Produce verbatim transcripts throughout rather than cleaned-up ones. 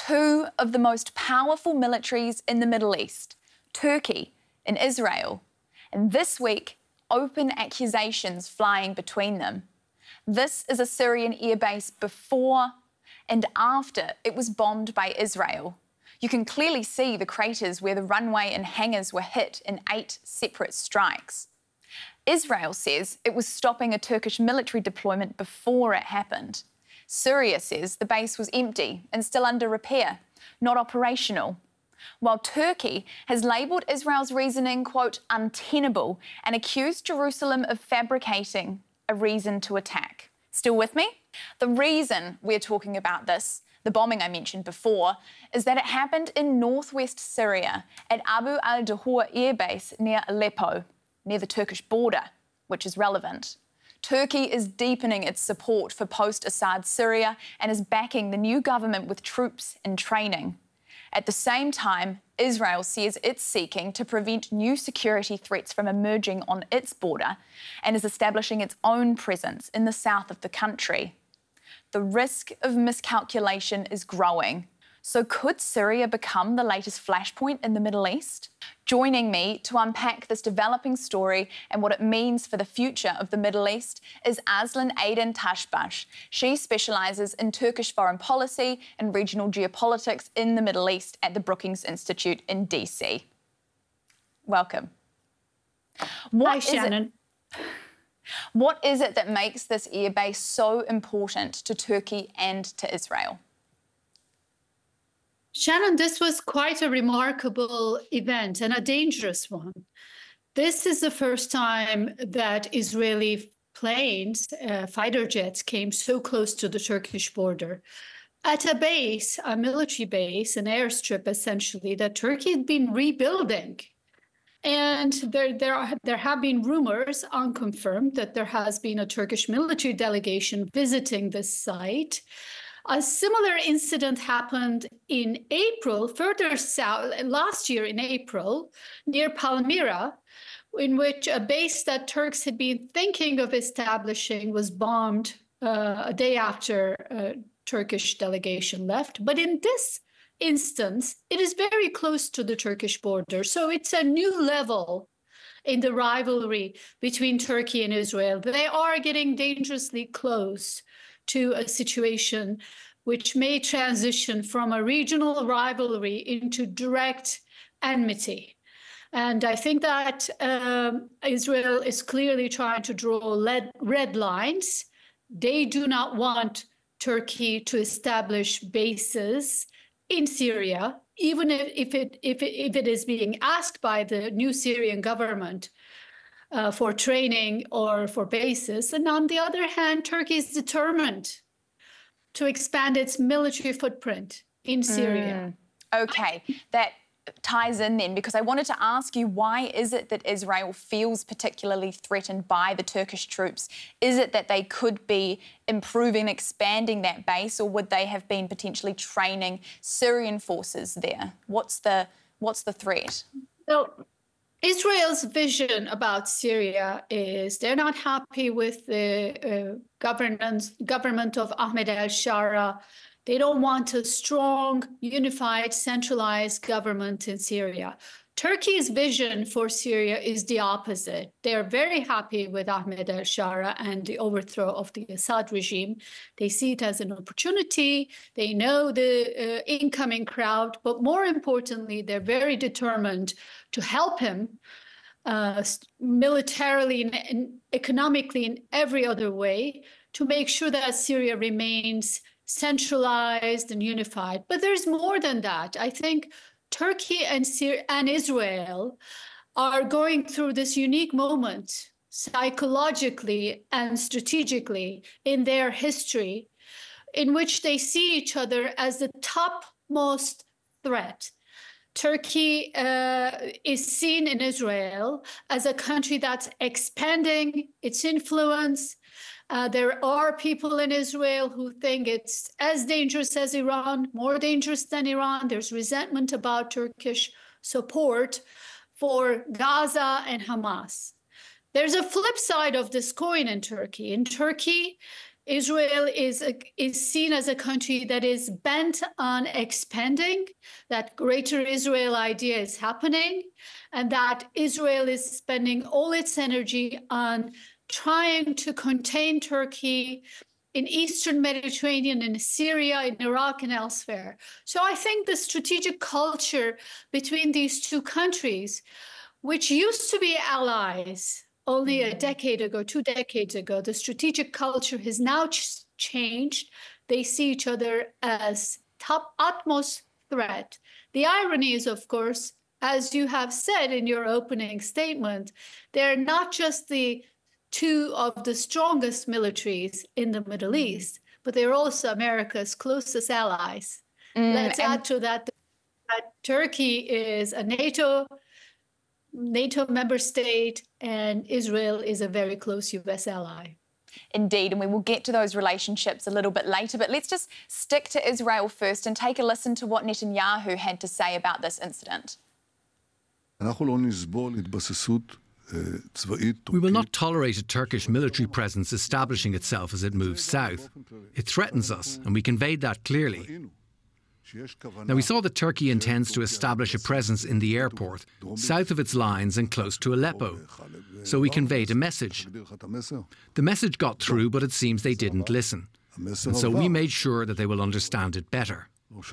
two of the most powerful militaries in the Middle East, Turkey and Israel, and this week, open accusations flying between them. This is a Syrian airbase before and after it was bombed by Israel. You can clearly see the craters where the runway and hangars were hit in eight separate strikes. Israel says it was stopping a Turkish military deployment before it happened. Syria says the base was empty and still under repair, not operational. While Turkey has labelled Israel's reasoning, quote, untenable and accused Jerusalem of fabricating a reason to attack. Still with me? The reason we're talking about this, the bombing I mentioned before, is that it happened in northwest Syria at Abu al-Dahur air base near Aleppo, near the Turkish border, which is relevant. Turkey is deepening its support for post-Assad Syria and is backing the new government with troops and training. At the same time, Israel says it's seeking to prevent new security threats from emerging on its border and is establishing its own presence in the south of the country. The risk of miscalculation is growing. So could Syria become the latest flashpoint in the Middle East? Joining me to unpack this developing story and what it means for the future of the Middle East is Aslan Aydin Tashbash. She specialises in Turkish foreign policy and regional geopolitics in the Middle East at the Brookings Institute in D C. Welcome. What Hi, is Shannon. It, what is it that makes this airbase so important to Turkey and to Israel? Shannon, this was quite a remarkable event and a dangerous one. This is the first time that Israeli planes, uh, fighter jets, came so close to the Turkish border. At a base, a military base, an airstrip essentially, that Turkey had been rebuilding. And there, there, are, there have been rumors, unconfirmed, that there has been a Turkish military delegation visiting this site. A similar incident happened in April, further south, last year in April, near Palmyra, in which a base that Turks had been thinking of establishing was bombed uh, a day after a Turkish delegation left. But in this instance, it is very close to the Turkish border. So it's a new level in the rivalry between Turkey and Israel. They are getting dangerously close to a situation which may transition from a regional rivalry into direct enmity. And I think that um, Israel is clearly trying to draw lead, red lines. They do not want Turkey to establish bases in Syria, even if, if, it, if, it, if it is being asked by the new Syrian government uh, for training or for bases. And on the other hand, Turkey is determined to expand its military footprint in Syria. Mm. OK, that ties in then, because I wanted to ask you, why is it that Israel feels particularly threatened by the Turkish troops? Is it that they could be improving, expanding that base, or would they have been potentially training Syrian forces there? What's the, what's the threat? So, Israel's vision about Syria is they're not happy with the uh, governance, government of Ahmed al-Shara. They don't want a strong, unified, centralized government in Syria. Turkey's vision for Syria is the opposite. They're very happy with Ahmed al-Shara and the overthrow of the Assad regime. They see it as an opportunity. They know the uh, incoming crowd, but more importantly, they're very determined to help him uh, militarily and, and economically in every other way to make sure that Syria remains centralized and unified. But there's more than that. I think Turkey and, Syria and Israel are going through this unique moment psychologically and strategically in their history, in which they see each other as the topmost threat. Turkey uh, is seen in Israel as a country that's expanding its influence. Uh, there are people in Israel who think it's as dangerous as Iran, more dangerous than Iran. There's resentment about Turkish support for Gaza and Hamas. There's a flip side of this coin in Turkey. In Turkey, Israel is, a, is seen as a country that is bent on expanding, that Greater Israel idea is happening, and that Israel is spending all its energy on trying to contain Turkey in Eastern Mediterranean, in Syria, in Iraq, and elsewhere. So I think the strategic culture between these two countries, which used to be allies only a decade ago, two decades ago, the strategic culture has now ch- changed. They see each other as top utmost threat. The irony is, of course, as you have said in your opening statement, they're not just the two of the strongest militaries in the Middle East, but they're also America's closest allies. Mm, Let's and- add to that that Turkey is a NATO NATO member state, and Israel is a very close U S ally. Indeed, and we will get to those relationships a little bit later, but let's just stick to Israel first and take a listen to what Netanyahu had to say about this incident. We will not tolerate a Turkish military presence establishing itself as it moves south. It threatens us, and we conveyed that clearly. Now, we saw that Turkey intends to establish a presence in the airport, south of its lines and close to Aleppo. So we conveyed a message. The message got through, but it seems they didn't listen. And so we made sure that they will understand it better.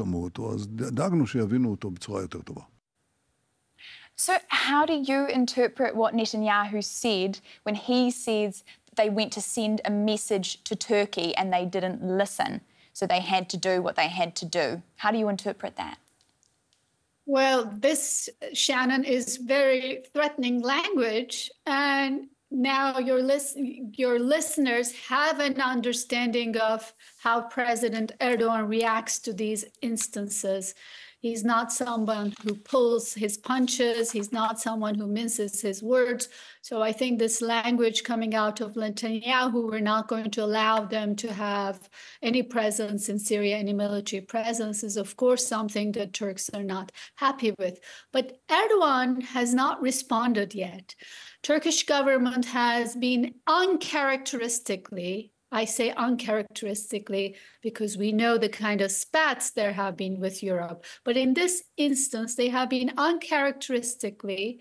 So how do you interpret what Netanyahu said when he says they went to send a message to Turkey and they didn't listen? So they had to do what they had to do. How do you interpret that? Well, this, Shannon, is very threatening language. And now your, lis- your listeners have an understanding of how President Erdogan reacts to these instances. He's not someone who pulls his punches. He's not someone who minces his words. So I think this language coming out of Netanyahu, we're not going to allow them to have any presence in Syria, any military presence, is of course something that Turks are not happy with. But Erdogan has not responded yet. Turkish government has been uncharacteristically, I say uncharacteristically because we know the kind of spats there have been with Europe. But in this instance, they have been uncharacteristically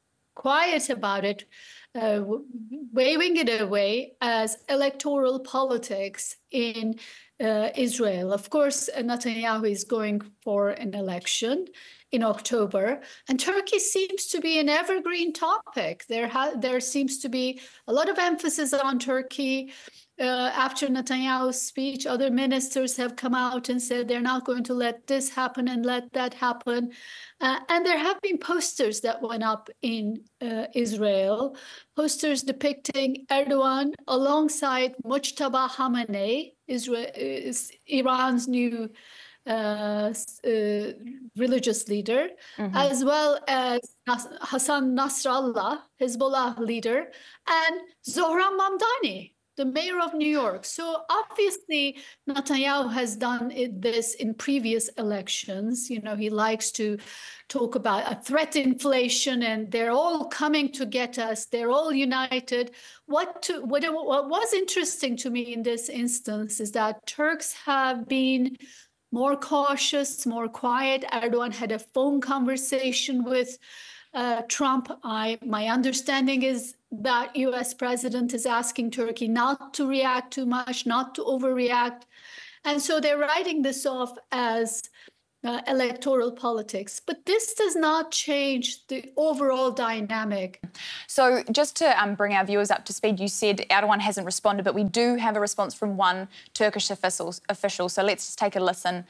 quiet about it, uh, waving it away as electoral politics in uh, Israel. Of course, Netanyahu is going for an election in October, and Turkey seems to be an evergreen topic. There, ha- there seems to be a lot of emphasis on Turkey. Uh, after Netanyahu's speech, other ministers have come out and said they're not going to let this happen and let that happen. Uh, and there have been posters that went up in uh, Israel, posters depicting Erdogan alongside Mujtaba Khamenei, Israel, is Iran's new uh, uh, religious leader, mm-hmm. as well as Nas- Hassan Nasrallah, Hezbollah leader, and Zohran Mamdani, the mayor of New York. So obviously, Netanyahu has done it, this in previous elections. You know, he likes to talk about a threat inflation, and they're all coming to get us. They're all united. What, to, what, what was interesting to me in this instance is that Turks have been more cautious, more quiet. Erdogan had a phone conversation with uh, Trump. I, my understanding is that U S president is asking Turkey not to react too much, not to overreact. And so they're writing this off as uh, electoral politics. But this does not change the overall dynamic. So just to um, bring our viewers up to speed, you said Erdogan hasn't responded, but we do have a response from one Turkish official. official. So let's just take a listen.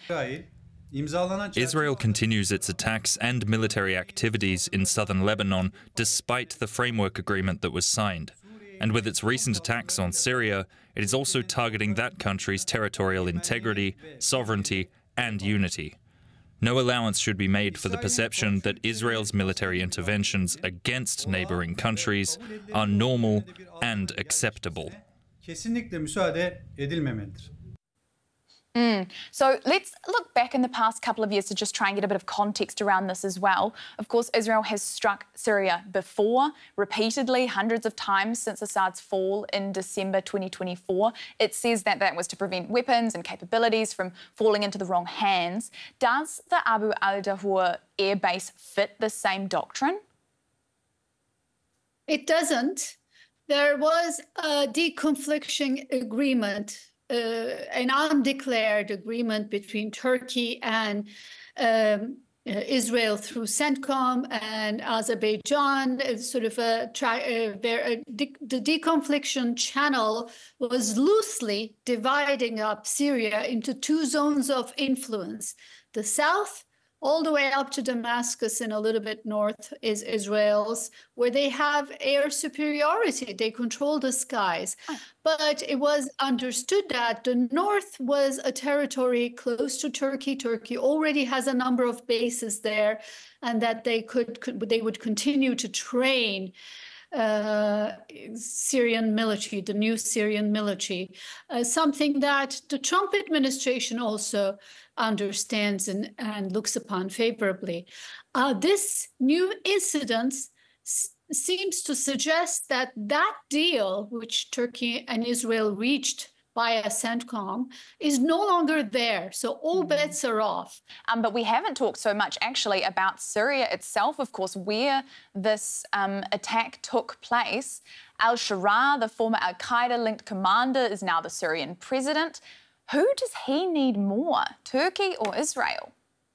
Israel continues its attacks and military activities in southern Lebanon despite the framework agreement that was signed. And with its recent attacks on Syria, it is also targeting that country's territorial integrity, sovereignty, and unity. No allowance should be made for the perception that Israel's military interventions against neighboring countries are normal and acceptable. Mm. So let's look back in the past couple of years to just try and get a bit of context around this as well. Of course, Israel has struck Syria before, repeatedly, hundreds of times since Assad's fall in December twenty twenty-four. It says that that was to prevent weapons and capabilities from falling into the wrong hands. Does the Abu al-Dahur air base fit the same doctrine? It doesn't. There was a deconfliction agreement, uh, an undeclared agreement between Turkey and um, uh, Israel through CENTCOM and Azerbaijan. It's sort of a, tri- uh, a de- the deconfliction channel was loosely dividing up Syria into two zones of influence. The south, all the way up to Damascus and a little bit north, is Israel's, where they have air superiority. They control the skies. Oh. But it was understood that the north was a territory close to Turkey. Turkey already has a number of bases there, and that they could, could they would continue to train Uh, Syrian military, the new Syrian military, uh, something that the Trump administration also understands and, and looks upon favorably. Uh, this new incident s- seems to suggest that that deal, which Turkey and Israel reached via CENTCOM, is no longer there. So all mm. bets are off. Um, but we haven't talked so much actually about Syria itself, of course, where this um, attack took place. Al-Shara, the former al-Qaeda-linked commander, is now the Syrian president. Who does he need more, Turkey or Israel?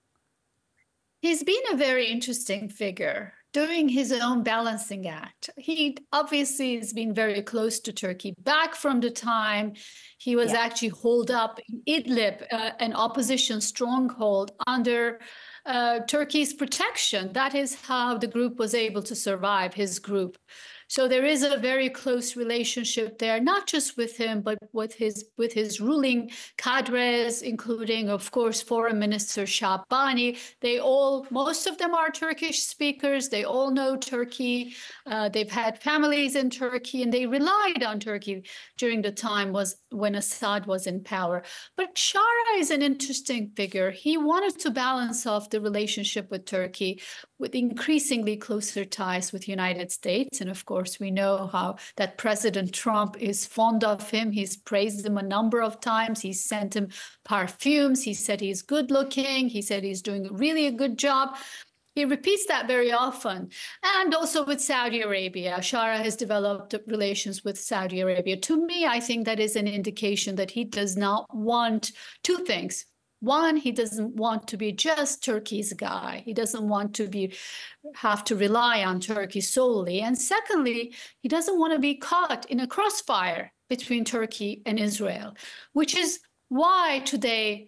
He's been a very interesting figure, doing his own balancing act. He obviously has been very close to Turkey, back from the time he was yeah. actually holed up in Idlib, uh, an opposition stronghold under uh, Turkey's protection. That is how the group was able to survive, his group. So there is a very close relationship there, not just with him, but with his with his ruling cadres, including, of course, Foreign Minister Shabani. They all, most of them are Turkish speakers. They all know Turkey. Uh, they've had families in Turkey, and they relied on Turkey during the time was when Assad was in power. But Shara is an interesting figure. He wanted to balance off the relationship with Turkey with increasingly closer ties with the United States. And of course, we know how that President Trump is fond of him. He's praised him a number of times. He's sent him perfumes. He said he's good looking. He said he's doing really a good job. He repeats that very often. And also with Saudi Arabia. Shara has developed relations with Saudi Arabia. To me, I think that is an indication that he does not want two things. One, he doesn't want to be just Turkey's guy. He doesn't want to be have to rely on Turkey solely. And secondly, he doesn't want to be caught in a crossfire between Turkey and Israel, which is why today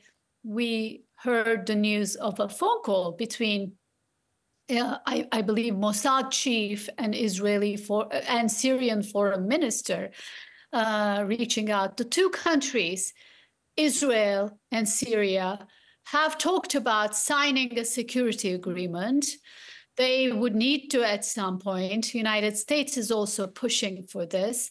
we heard the news of a phone call between, uh, I, I believe, Mossad chief and Israeli for and Syrian foreign minister uh, reaching out. The two countries, Israel and Syria, have talked about signing a security agreement. They would need to at some point. The United States is also pushing for this.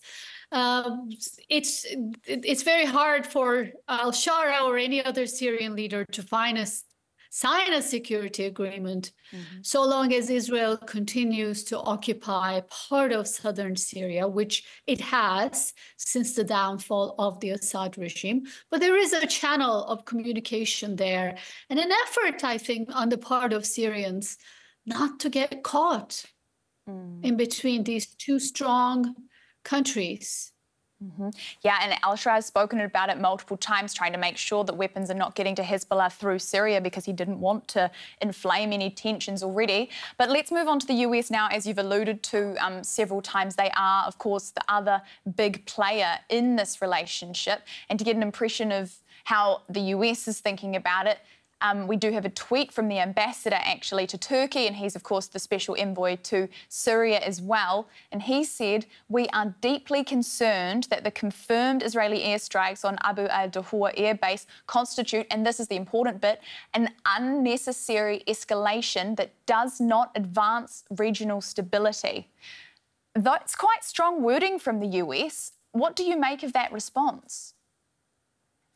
Um, it's it's very hard for al-Shara or any other Syrian leader to find a sign a security agreement, mm-hmm. so long as Israel continues to occupy part of southern Syria, which it has since the downfall of the Assad regime. But there is a channel of communication there, and an effort, I think, on the part of Syrians not to get caught mm. in between these two strong countries. Mm-hmm. Yeah, and al-Shara has spoken about it multiple times, trying to make sure that weapons are not getting to Hezbollah through Syria because he didn't want to inflame any tensions already. But let's move on to the U S now. As you've alluded to um, several times, they are, of course, the other big player in this relationship. And to get an impression of how the U S is thinking about it, Um, we do have a tweet from the ambassador, actually, to Turkey, and he's, of course, the special envoy to Syria as well. And he said, "We are deeply concerned that the confirmed Israeli airstrikes on Abu al-Dahur air base constitute," and this is the important bit, "an unnecessary escalation that does not advance regional stability." That's quite strong wording from the U S. What do you make of that response?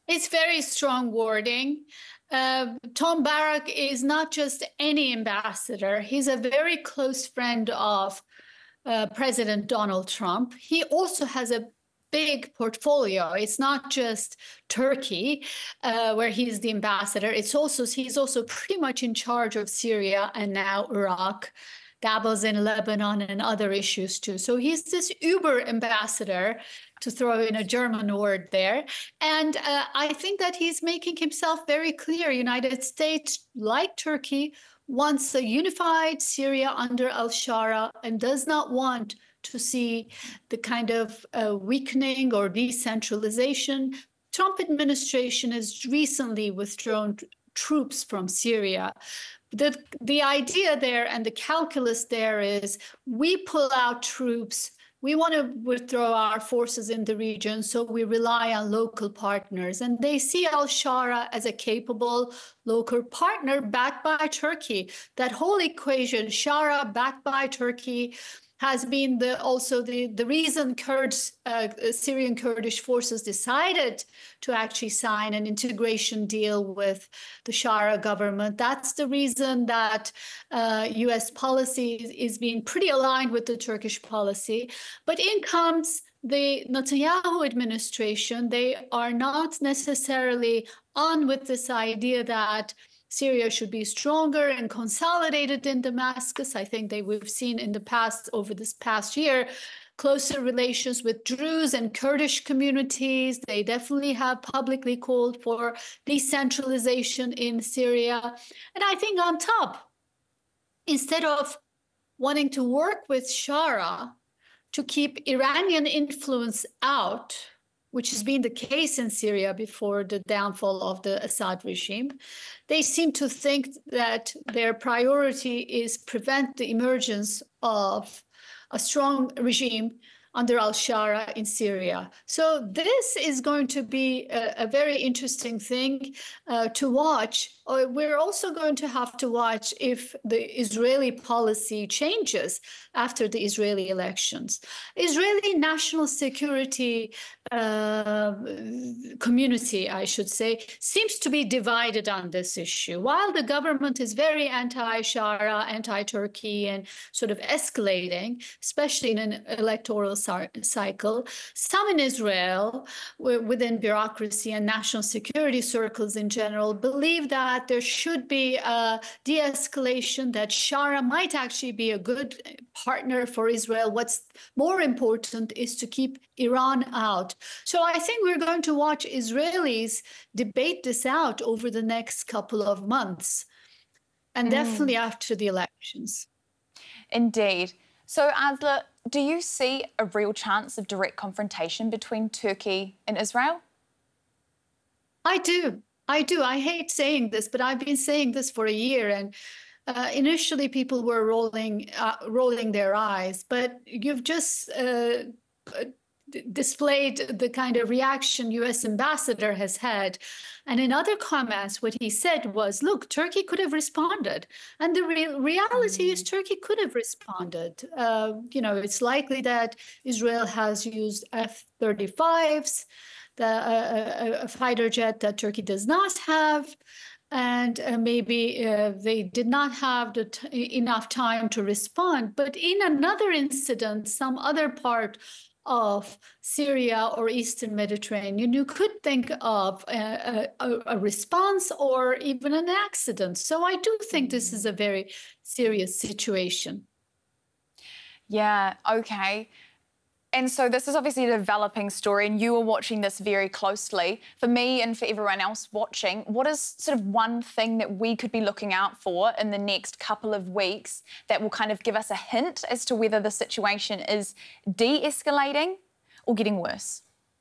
It's very strong wording. Uh, Tom Barak is not just any ambassador. He's a very close friend of uh, President Donald Trump. He also has a big portfolio. It's not just Turkey, uh, where he's the ambassador. It's also he's also pretty much in charge of Syria and now Iraq, dabbles in Lebanon and other issues too. So he's this uber ambassador, to throw in a German word there. And uh, I think that he's making himself very clear. United States, like Turkey, wants a unified Syria under al-Shara and does not want to see the kind of uh, weakening or decentralization. Trump administration has recently withdrawn t- troops from Syria. The, the idea there and the calculus there is we pull out troops. We want to withdraw our forces in the region, so we rely on local partners. And they see al-Shara as a capable local partner backed by Turkey. That whole equation, Shara backed by Turkey, has been the, also the, the reason Kurds, uh, Syrian Kurdish forces decided to actually sign an integration deal with the Shara government. That's the reason that uh, U S policy is, is being pretty aligned with the Turkish policy. But in comes the Netanyahu administration. They are not necessarily on with this idea that Syria should be stronger and consolidated in Damascus. I think they we've seen in the past, over this past year, closer relations with Druze and Kurdish communities. They definitely have publicly called for decentralization in Syria. And I think on top, instead of wanting to work with Shara to keep Iranian influence out, which has been the case in Syria before the downfall of the Assad regime, they seem to think that their priority is prevent the emergence of a strong regime under al-Shara in Syria. So this is going to be a, a very interesting thing uh, to watch. Uh, we're also going to have to watch if the Israeli policy changes after the Israeli elections. Israeli national security uh, community, I should say, seems to be divided on this issue. While the government is very anti-Shara, anti-Turkey, and sort of escalating, especially in an electoral cycle, some in Israel, within bureaucracy and national security circles in general, believe that there should be a de-escalation, that Shara might actually be a good partner for Israel. What's more important is to keep Iran out. So I think we're going to watch Israelis debate this out over the next couple of months, and mm. definitely after the elections. Indeed. So, Asli, do you see a real chance of direct confrontation between Turkey and Israel? I do. I do. I hate saying this, but I've been saying this for a year, and uh, initially people were rolling uh, rolling their eyes, but you've just uh, displayed the kind of reaction U S ambassador has had. And in other comments, what he said was, look, Turkey could have responded. And the re- reality mm. is Turkey could have responded. Uh, you know, it's likely that Israel has used F thirty-fives, the, uh, a fighter jet that Turkey does not have. And uh, maybe uh, they did not have the t- enough time to respond. But in another incident, some other part of Syria or Eastern Mediterranean, you could think of a, a, a response or even an accident. So I do think this is a very serious situation. Yeah, okay. And so this is obviously a developing story, and you are watching this very closely. For me and for everyone else watching, what is sort of one thing that we could be looking out for in the next couple of weeks that will kind of give us a hint as to whether the situation is de-escalating or getting worse?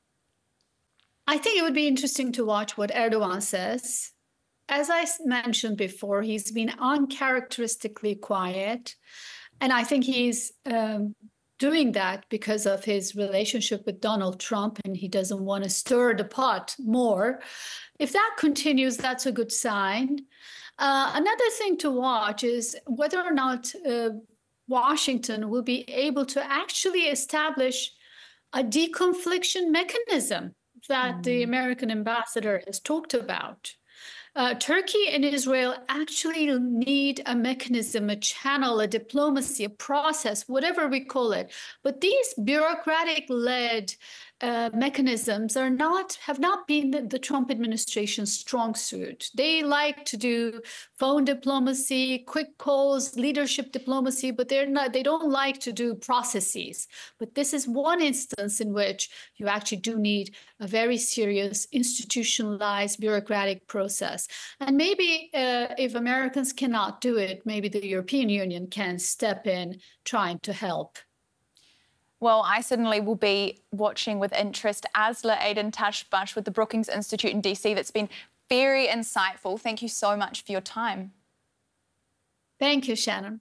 I think it would be interesting to watch what Erdogan says. As I mentioned before, he's been uncharacteristically quiet, and I think he's um, doing that because of his relationship with Donald Trump, and he doesn't want to stir the pot more. If that continues, that's a good sign. Uh, another thing to watch is whether or not uh, Washington will be able to actually establish a deconfliction mechanism that the American ambassador has talked about. Uh, Turkey and Israel actually need a mechanism, a channel, a diplomacy, a process, whatever we call it. But these bureaucratic-led uh, mechanisms are not, have not been the, the Trump administration's strong suit. They like to do phone diplomacy, quick calls, leadership diplomacy, but they're not, they don't like to do processes. But this is one instance in which you actually do need a very serious institutionalized bureaucratic process. And maybe uh, if Americans cannot do it, maybe the European Union can step in trying to help. Well, I certainly will be watching with interest. Asli Aydin-Tashbash with the Brookings Institute in D C. That's been very insightful. Thank you so much for your time. Thank you, Shannon.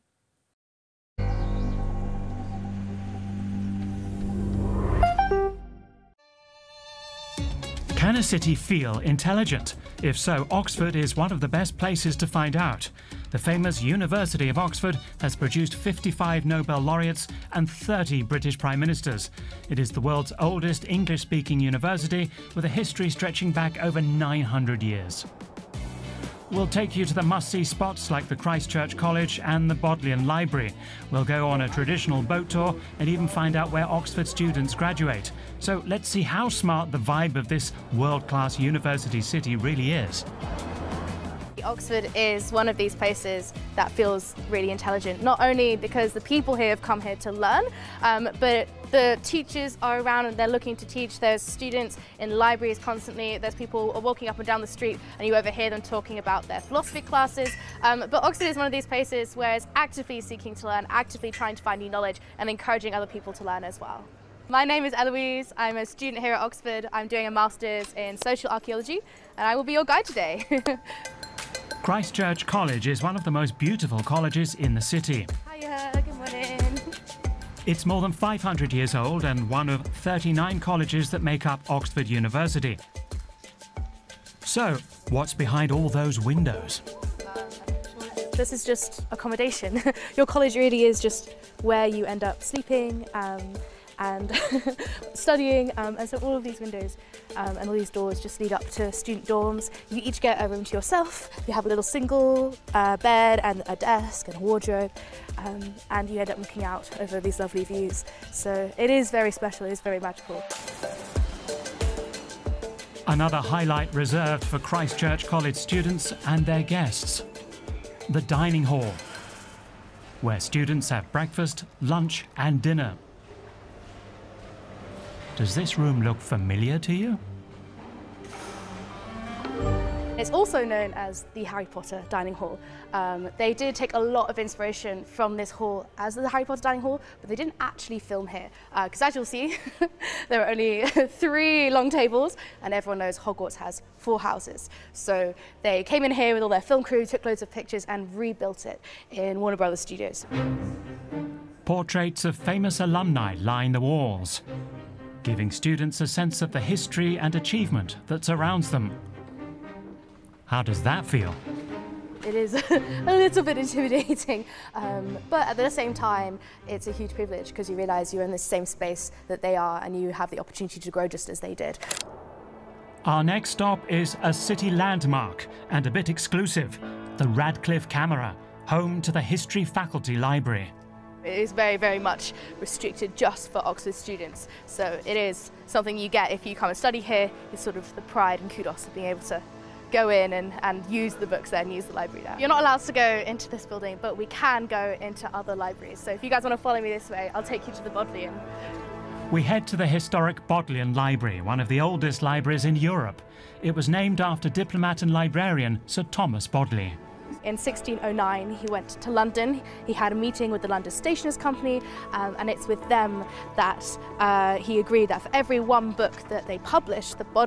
Can a city feel intelligent? If so, Oxford is one of the best places to find out. The famous University of Oxford has produced fifty-five Nobel laureates and thirty British Prime Ministers. It is the world's oldest English-speaking university with a history stretching back over nine hundred years. We'll take you to the must-see spots like the Christ Church College and the Bodleian Library. We'll go on a traditional boat tour and even find out where Oxford students graduate. So let's see how smart the vibe of this world-class university city really is. Oxford is one of these places that feels really intelligent, not only because the people here have come here to learn, um, but the teachers are around and they're looking to teach. There's students in libraries constantly, there's people walking up and down the street and you overhear them talking about their philosophy classes. Um, but Oxford is one of these places where it's actively seeking to learn, actively trying to find new knowledge and encouraging other people to learn as well. My name is Eloise, I'm a student here at Oxford. I'm doing a Master's in Social Archaeology and I will be your guide today. Christ Church College is one of the most beautiful colleges in the city. Hiya, good morning. It's more than five hundred years old and one of thirty-nine colleges that make up Oxford University. So, what's behind all those windows? This is just accommodation. Your college really is just where you end up sleeping um, and studying, um, and so all of these windows um, and all these doors just lead up to student dorms. You each get a room to yourself. You have a little single uh, bed and a desk and a wardrobe, um, and you end up looking out over these lovely views. So it is very special, it is very magical. Another highlight reserved for Christ Church College students and their guests. The dining hall, where students have breakfast, lunch and dinner. Does this room look familiar to you? It's also known as the Harry Potter Dining Hall. Um, they did take a lot of inspiration from this hall as the Harry Potter Dining Hall, but they didn't actually film here. Because uh, as you'll see, there are only three long tables, and everyone knows Hogwarts has four houses. So they came in here with all their film crew, took loads of pictures, and rebuilt it in Warner Brothers Studios. Portraits of famous alumni line the walls, giving students a sense of the history and achievement that surrounds them. How does that feel? It is a little bit intimidating, um, but at the same time, it's a huge privilege because you realise you're in the same space that they are and you have the opportunity to grow just as they did. Our next stop is a city landmark and a bit exclusive, the Radcliffe Camera, home to the History Faculty Library. It is very, very much restricted just for Oxford students. So it is something you get if you come and study here. It's sort of the pride and kudos of being able to go in and, and use the books there and use the library there. You're not allowed to go into this building, but we can go into other libraries. So if you guys want to follow me this way, I'll take you to the Bodleian. We head to the historic Bodleian Library, one of the oldest libraries in Europe. It was named after diplomat and librarian Sir Thomas Bodley. In sixteen oh nine, he went to London. He had a meeting with the London Stationers Company, um, and it's with them that uh, he agreed that for every one book that they published, the